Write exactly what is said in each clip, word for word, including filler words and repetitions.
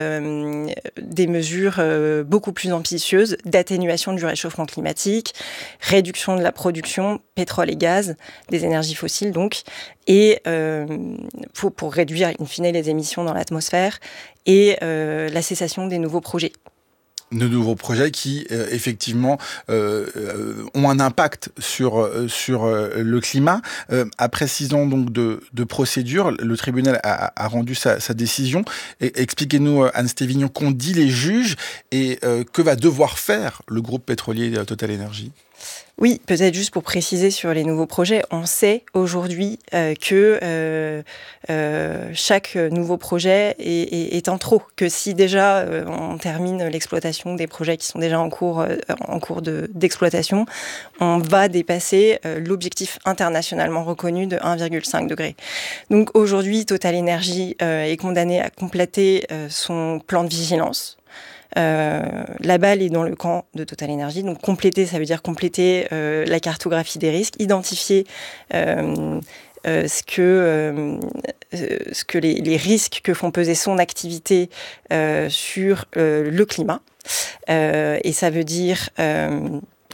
euh, des mesures euh, beaucoup plus ambitieuses d'atténuation du réchauffement climatique, réduction de la production pétrole et gaz, des énergies fossiles donc, et euh, pour, pour réduire in fine les émissions dans l'atmosphère et euh, la cessation des nouveaux projets. De nouveaux projets qui, euh, effectivement, euh, euh, ont un impact sur, euh, sur euh, le climat. Euh, après six ans donc, de, de procédure, le tribunal a, a rendu sa, sa décision. Et, expliquez-nous, Anne Stévignon, qu'ont dit les juges et euh, que va devoir faire le groupe pétrolier TotalEnergies ? Oui, peut-être juste pour préciser sur les nouveaux projets, on sait aujourd'hui euh, que euh, euh, chaque nouveau projet est, est, est en trop, que si déjà euh, on termine l'exploitation des projets qui sont déjà en cours, euh, en cours de, d'exploitation, on va dépasser euh, l'objectif internationalement reconnu de un virgule cinq degré. Donc aujourd'hui, TotalEnergies euh, est condamné à compléter euh, son plan de vigilance. Euh, la balle est dans le camp de TotalEnergies. Donc compléter, ça veut dire compléter euh, la cartographie des risques, identifier euh, euh, ce que, euh, ce que les, les risques que font peser son activité euh, sur euh, le climat. Euh, et ça veut dire euh,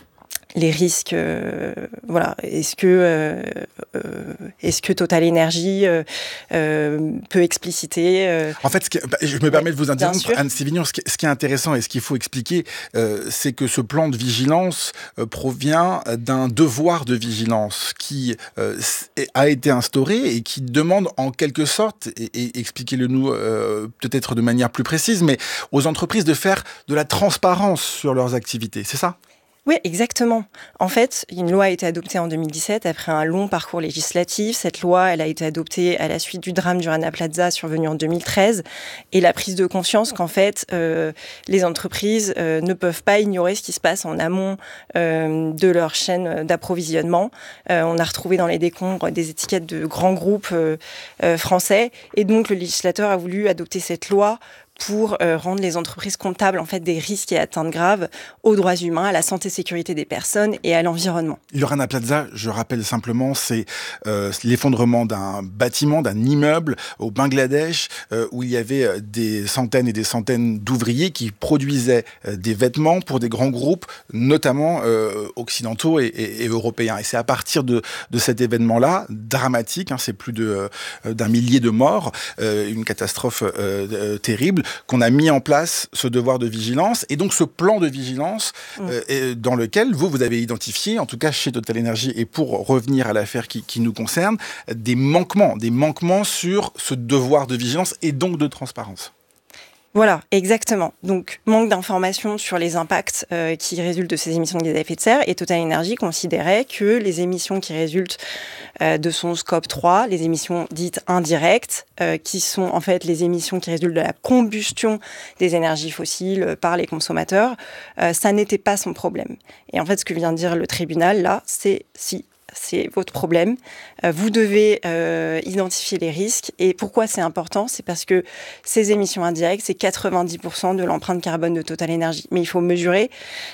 les risques, euh, voilà. Est-ce que, euh, euh, est-ce que TotalEnergies euh, euh, peut expliciter euh, En fait, ce qui, je me permets ouais, de vous interrompre, Anne Stévignon. Ce qui, ce qui est intéressant et ce qu'il faut expliquer, euh, c'est que ce plan de vigilance euh, provient d'un devoir de vigilance qui euh, a été instauré et qui demande en quelque sorte, et, et expliquez-le nous euh, peut-être de manière plus précise, mais aux entreprises de faire de la transparence sur leurs activités. C'est ça ? Oui, exactement. En fait, une loi a été adoptée en deux mille dix-sept après un long parcours législatif. Cette loi, elle a été adoptée à la suite du drame du Rana Plaza survenu en deux mille treize et la prise de conscience qu'en fait, euh, les entreprises euh, ne peuvent pas ignorer ce qui se passe en amont euh, de leur chaîne d'approvisionnement. Euh, on a retrouvé dans les décombres des étiquettes de grands groupes euh, euh, français et donc le législateur a voulu adopter cette loi pour euh, rendre les entreprises comptables en fait des risques et atteintes graves aux droits humains, à la santé et sécurité des personnes et à l'environnement. Le Rana Plaza, je rappelle simplement, c'est euh, l'effondrement d'un bâtiment, d'un immeuble au Bangladesh, euh, où il y avait des centaines et des centaines d'ouvriers qui produisaient euh, des vêtements pour des grands groupes, notamment euh, occidentaux et, et, et européens. Et c'est à partir de, de cet événement-là, dramatique, hein, c'est plus de, euh, d'un millier de morts, euh, une catastrophe euh, euh, terrible, qu'on a mis en place ce devoir de vigilance et donc ce plan de vigilance mmh. euh, dans lequel vous, vous avez identifié, en tout cas chez TotalEnergies, et pour revenir à l'affaire qui, qui nous concerne, des manquements, des manquements sur ce devoir de vigilance et donc de transparence. Voilà, exactement. Donc, manque d'informations sur les impacts euh, qui résultent de ces émissions de gaz à effet de serre. Et TotalEnergies considérait que les émissions qui résultent euh, de son scope trois, les émissions dites indirectes, euh, qui sont en fait les émissions qui résultent de la combustion des énergies fossiles euh, par les consommateurs, euh, ça n'était pas son problème. Et en fait, ce que vient de dire le tribunal, là, c'est si... c'est votre problème. Euh, vous devez euh, identifier les risques. Et pourquoi c'est important ? C'est parce que ces émissions indirectes, c'est quatre-vingt-dix pour cent de l'empreinte carbone de TotalEnergies. Mais il faut mesurer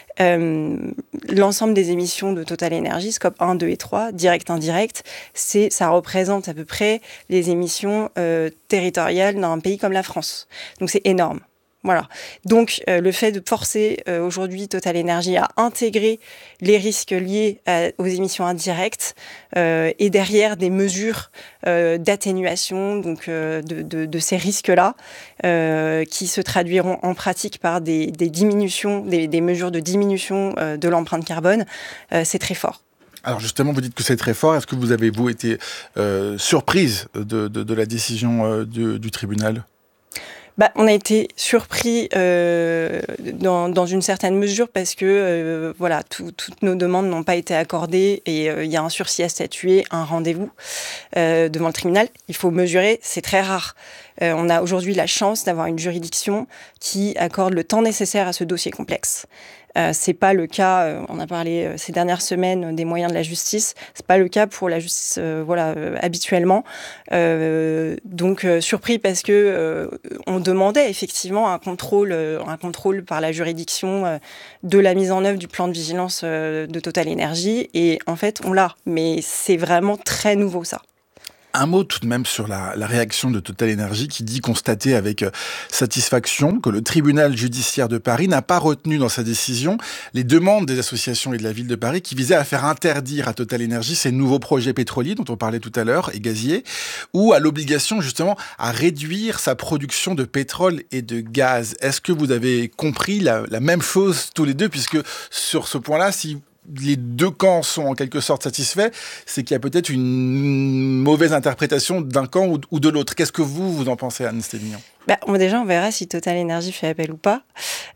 euh, l'ensemble des émissions de TotalEnergies, scope un, deux et trois, direct, indirect. C'est, ça représente à peu près les émissions euh, territoriales d'un pays comme la France. Donc c'est énorme. Voilà. Donc, euh, le fait de forcer euh, aujourd'hui TotalEnergies à intégrer les risques liés à, aux émissions indirectes euh, et derrière des mesures euh, d'atténuation donc euh, de, de, de ces risques-là, euh, qui se traduiront en pratique par des, des diminutions, des, des mesures de diminution euh, de l'empreinte carbone, euh, c'est très fort. Alors justement, vous dites que c'est très fort. Est-ce que vous avez, vous, été euh, surprise de, de, de la décision euh, de, du tribunal ? Bah, on a été surpris euh, dans, dans une certaine mesure parce que euh, voilà, tout, toutes nos demandes n'ont pas été accordées et il euh, y a un sursis à statuer, un rendez-vous euh, devant le tribunal. Il faut mesurer, c'est très rare. Euh, on a aujourd'hui la chance d'avoir une juridiction qui accorde le temps nécessaire à ce dossier complexe. Euh, c'est pas le cas, euh, on a parlé euh, ces dernières semaines des moyens de la justice, c'est pas le cas pour la justice euh, voilà, euh, habituellement. Euh, donc euh, surpris parce que euh, on demandait effectivement un contrôle, euh, un contrôle par la juridiction euh, de la mise en œuvre du plan de vigilance euh, de TotalEnergies et en fait on l'a, mais c'est vraiment très nouveau ça. Un mot tout de même sur la, la réaction de Total Energy qui dit constater avec satisfaction que le tribunal judiciaire de Paris n'a pas retenu dans sa décision les demandes des associations et de la ville de Paris qui visaient à faire interdire à Total Energy ces nouveaux projets pétroliers dont on parlait tout à l'heure et gaziers, ou à l'obligation justement à réduire sa production de pétrole et de gaz. Est-ce que vous avez compris la, la même chose tous les deux, puisque sur ce point-là, si les deux camps sont en quelque sorte satisfaits, c'est qu'il y a peut-être une mauvaise interprétation d'un camp ou, ou de l'autre. Qu'est-ce que vous, vous en pensez, Anne Stéphignon ? Bah, on, déjà, on verra si Total Energy fait appel ou pas.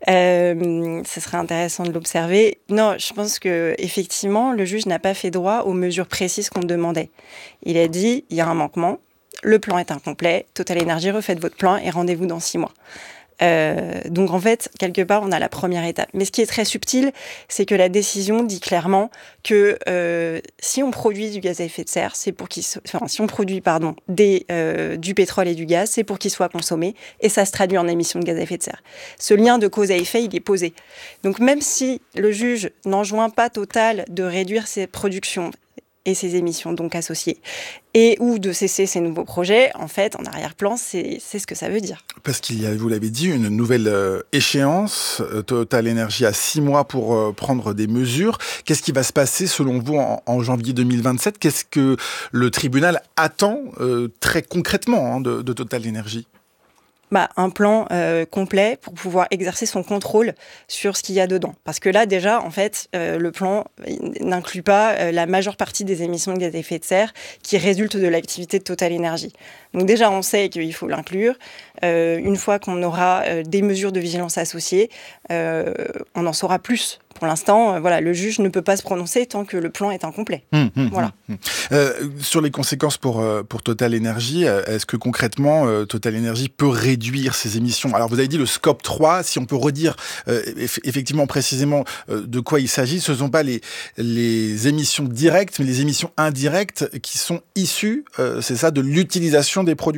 Euh, ce serait intéressant de l'observer. Non, je pense que effectivement, le juge n'a pas fait droit aux mesures précises qu'on demandait. Il a dit, il y a un manquement, le plan est incomplet, Total Energy, refaites votre plan et rendez-vous dans six mois. Euh, donc en fait, quelque part, on a la première étape. Mais ce qui est très subtil, c'est que la décision dit clairement que euh, si on produit du gaz à effet de serre, c'est pour qu'il, so... enfin, si on produit pardon des euh, du pétrole et du gaz, c'est pour qu'il soit consommé, et ça se traduit en émissions de gaz à effet de serre. Ce lien de cause à effet, il est posé. Donc même si le juge n'enjoint pas Total de réduire ses productions et ses émissions donc associées, et ou de cesser ces nouveaux projets, en fait, en arrière-plan, c'est, c'est ce que ça veut dire. Parce qu'il y a, vous l'avez dit, une nouvelle euh, échéance, euh, Total Energy a six mois pour euh, prendre des mesures. Qu'est-ce qui va se passer, selon vous, en, en janvier deux mille vingt-sept ? Qu'est-ce que le tribunal attend euh, très concrètement hein, de, de Total Energy ? Bah, un plan euh, complet pour pouvoir exercer son contrôle sur ce qu'il y a dedans. Parce que là, déjà, en fait, euh, le plan n'inclut pas euh, la majeure partie des émissions de gaz à effet de serre qui résultent de l'activité de Total Energy. Donc déjà, on sait qu'il faut l'inclure. Euh, une fois qu'on aura euh, des mesures de vigilance associées, euh, on en saura plus. Pour l'instant, euh, voilà, le juge ne peut pas se prononcer tant que le plan est incomplet. Mmh, mmh, voilà. Mmh. Euh, sur les conséquences pour, euh, pour Total Energy, euh, est-ce que concrètement, euh, Total Energy peut réduire ses émissions ? Alors, vous avez dit le scope trois, si on peut redire euh, eff- effectivement précisément euh, de quoi il s'agit, ce ne sont pas les, les émissions directes, mais les émissions indirectes qui sont issues, euh, c'est ça, de l'utilisation des produits ?